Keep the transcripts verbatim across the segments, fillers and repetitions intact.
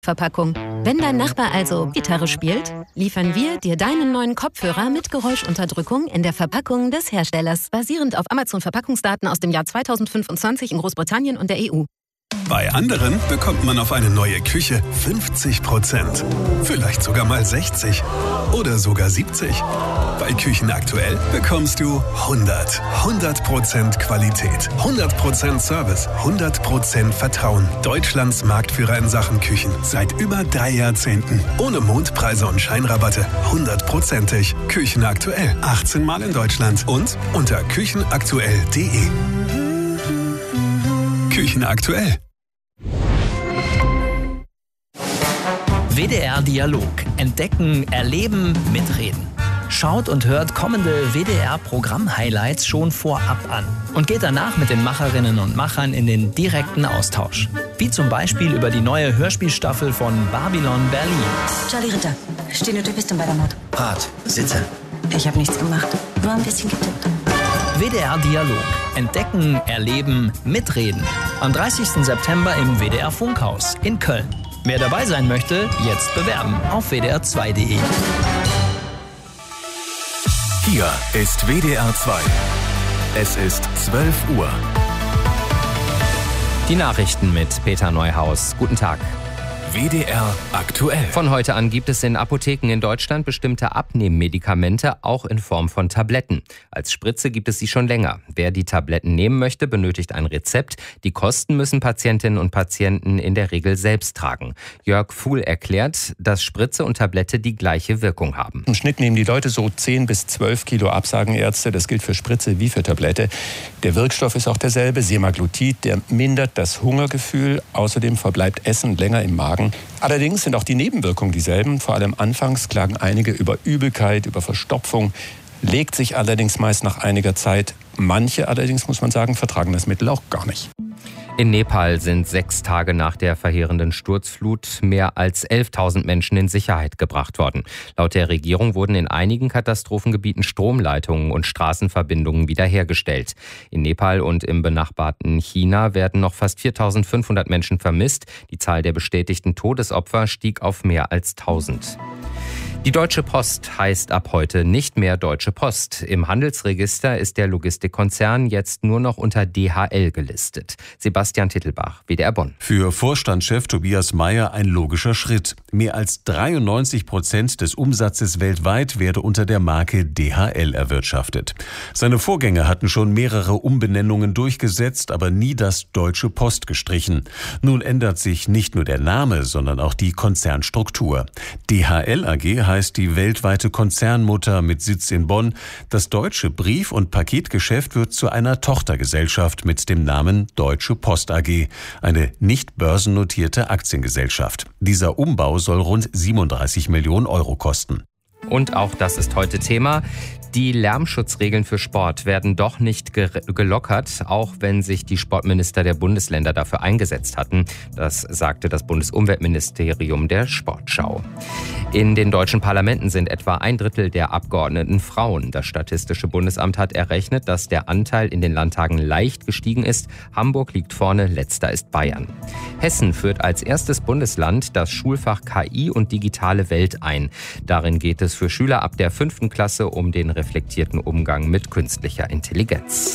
Verpackung. Wenn dein Nachbar also Gitarre spielt, liefern wir dir deinen neuen Kopfhörer mit Geräuschunterdrückung in der Verpackung des Herstellers, basierend auf Amazon-Verpackungsdaten aus dem Jahr zweitausendfünfundzwanzig in Großbritannien und der E U. Bei anderen bekommt man auf eine neue Küche fünfzig Prozent. Vielleicht sogar mal sechzig oder sogar siebzig. Bei Küchen aktuell bekommst du hundert. hundert Prozent Qualität, hundert Prozent Service, hundert Prozent Vertrauen. Deutschlands Marktführer in Sachen Küchen. Seit über drei Jahrzehnten. Ohne Mondpreise und Scheinrabatte. hundertprozentig. Küchen aktuell. achtzehn Mal in Deutschland. Und unter küchenaktuell punkt de. Küchen aktuell. W D R Dialog. Entdecken, erleben, mitreden. Schaut und hört kommende W D R-Programm-Highlights schon vorab an und geht danach mit den Macherinnen und Machern in den direkten Austausch. Wie zum Beispiel über die neue Hörspielstaffel von Babylon Berlin. Charlie Ritter, stehende Typistin bei der Mord. Part, sitze. Ich habe nichts gemacht, nur ein bisschen getippt. W D R Dialog. Entdecken, erleben, mitreden. Am dreißigsten September im W D R Funkhaus in Köln. Wer dabei sein möchte, jetzt bewerben auf w d r zwei punkt de. Hier ist W D R zwei. Es ist zwölf Uhr. Die Nachrichten mit Peter Neuhaus. Guten Tag. W D R aktuell. Von heute an gibt es in Apotheken in Deutschland bestimmte Abnehmmedikamente, auch in Form von Tabletten. Als Spritze gibt es sie schon länger. Wer die Tabletten nehmen möchte, benötigt ein Rezept. Die Kosten müssen Patientinnen und Patienten in der Regel selbst tragen. Jörg Fuhl erklärt, dass Spritze und Tablette die gleiche Wirkung haben. Im Schnitt nehmen die Leute so zehn bis zwölf Kilo ab, sagen Ärzte. Das gilt für Spritze wie für Tablette. Der Wirkstoff ist auch derselbe, Semaglutid. Der mindert das Hungergefühl. Außerdem verbleibt Essen länger im Magen. Allerdings sind auch die Nebenwirkungen dieselben. Vor allem anfangs klagen einige über Übelkeit, über Verstopfung, legt sich allerdings meist nach einiger Zeit. Manche allerdings, muss man sagen, vertragen das Mittel auch gar nicht. In Nepal sind sechs Tage nach der verheerenden Sturzflut mehr als elftausend Menschen in Sicherheit gebracht worden. Laut der Regierung wurden in einigen Katastrophengebieten Stromleitungen und Straßenverbindungen wiederhergestellt. In Nepal und im benachbarten China werden noch fast viertausendfünfhundert Menschen vermisst. Die Zahl der bestätigten Todesopfer stieg auf mehr als tausend. Die Deutsche Post heißt ab heute nicht mehr Deutsche Post. Im Handelsregister ist der Logistikkonzern jetzt nur noch unter D H L gelistet. Sebastian Tittelbach, W D R Bonn. Für Vorstandschef Tobias Meyer ein logischer Schritt. Mehr als dreiundneunzig Prozent des Umsatzes weltweit werde unter der Marke D H L erwirtschaftet. Seine Vorgänger hatten schon mehrere Umbenennungen durchgesetzt, aber nie das Deutsche Post gestrichen. Nun ändert sich nicht nur der Name, sondern auch die Konzernstruktur. D H L A G heißt die weltweite Konzernmutter mit Sitz in Bonn. Das deutsche Brief- und Paketgeschäft wird zu einer Tochtergesellschaft mit dem Namen Deutsche Post A G, eine nicht börsennotierte Aktiengesellschaft. Dieser Umbau soll rund siebenunddreißig Millionen Euro kosten. Und auch das ist heute Thema. Die Lärmschutzregeln für Sport werden doch nicht gelockert, auch wenn sich die Sportminister der Bundesländer dafür eingesetzt hatten. Das sagte das Bundesumweltministerium der Sportschau. In den deutschen Parlamenten sind etwa ein Drittel der Abgeordneten Frauen. Das Statistische Bundesamt hat errechnet, dass der Anteil in den Landtagen leicht gestiegen ist. Hamburg liegt vorne, letzter ist Bayern. Hessen führt als erstes Bundesland das Schulfach K I und digitale Welt ein. Darin geht es für Schüler ab der fünften Klasse um den reflektierten Umgang mit künstlicher Intelligenz.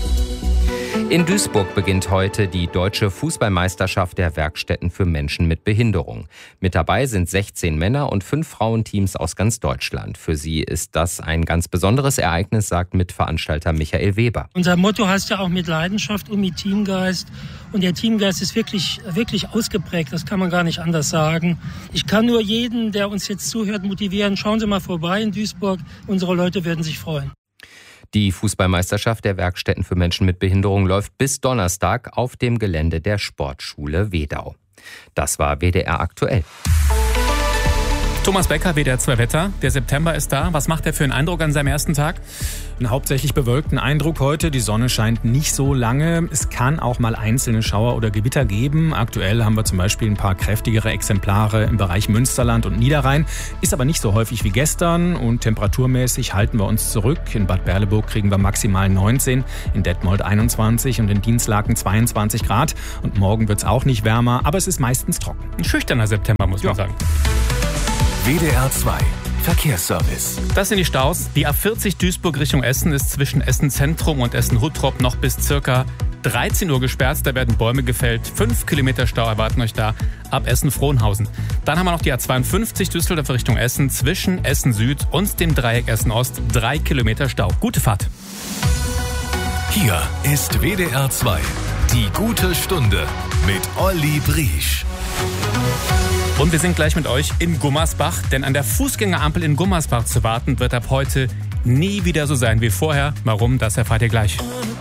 In Duisburg beginnt heute die Deutsche Fußballmeisterschaft der Werkstätten für Menschen mit Behinderung. Mit dabei sind sechzehn Männer- und fünf Frauenteams aus ganz Deutschland. Für sie ist das ein ganz besonderes Ereignis, sagt Mitveranstalter Michael Weber. Unser Motto heißt ja auch mit Leidenschaft und mit Teamgeist. Und der Teamgeist ist wirklich, wirklich ausgeprägt, das kann man gar nicht anders sagen. Ich kann nur jeden, der uns jetzt zuhört, motivieren, schauen Sie mal vorbei in Duisburg, unsere Leute werden sich freuen. Die Fußballmeisterschaft der Werkstätten für Menschen mit Behinderung läuft bis Donnerstag auf dem Gelände der Sportschule Wedau. Das war W D R aktuell. Thomas Becker, W D R zwei Wetter. Der September ist da. Was macht er für einen Eindruck an seinem ersten Tag? Einen hauptsächlich bewölkten Eindruck heute. Die Sonne scheint nicht so lange. Es kann auch mal einzelne Schauer oder Gewitter geben. Aktuell haben wir zum Beispiel ein paar kräftigere Exemplare im Bereich Münsterland und Niederrhein. Ist aber nicht so häufig wie gestern und temperaturmäßig halten wir uns zurück. In Bad Berleburg kriegen wir maximal neunzehn, in Detmold einundzwanzig und in Dienstlaken zweiundzwanzig Grad. Und morgen wird es auch nicht wärmer, aber es ist meistens trocken. Ein schüchterner September, muss ja. man sagen. W D R zwei Verkehrsservice. Das sind die Staus. Die A vierzig Duisburg Richtung Essen ist zwischen Essen Zentrum und Essen Huttrop noch bis circa dreizehn Uhr gesperrt. Da werden Bäume gefällt. Fünf Kilometer Stau erwarten euch da ab Essen-Frohnhausen. Dann haben wir noch die A zweiundfünfzig Düsseldorf Richtung Essen zwischen Essen Süd und dem Dreieck Essen Ost. Drei Kilometer Stau. Gute Fahrt. Hier ist W D R zwei. Die gute Stunde mit Olli Briesch. Und wir sind gleich mit euch in Gummersbach, denn an der Fußgängerampel in Gummersbach zu warten, wird ab heute nie wieder so sein wie vorher. Warum, das erfahrt ihr gleich.